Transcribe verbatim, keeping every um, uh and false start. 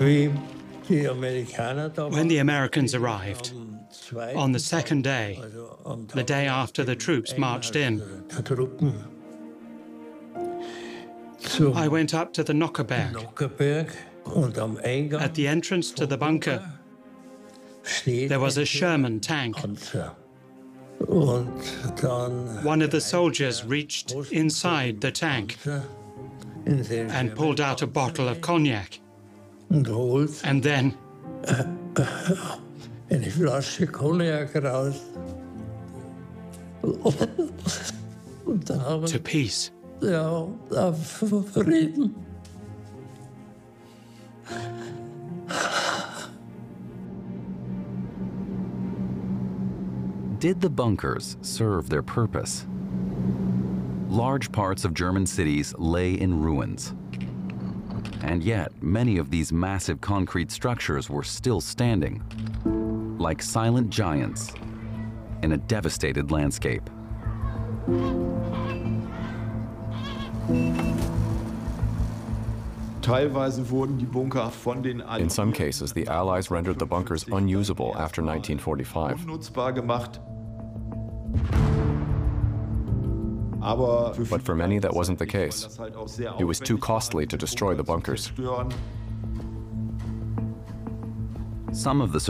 When the Americans arrived, on the second day, the day after the troops marched in, I went up to the Nockherberg. At the entrance to the bunker, there was a Sherman tank. One of the soldiers reached inside the tank and pulled out a bottle of cognac. And then to peace. Did the bunkers serve their purpose? Large parts of German cities lay in ruins. And yet, many of these massive concrete structures were still standing, like silent giants in a devastated landscape. In some cases, the Allies rendered the bunkers unusable after nineteen forty-five. But for many, that wasn't the case. It was too costly to destroy the bunkers. Some of the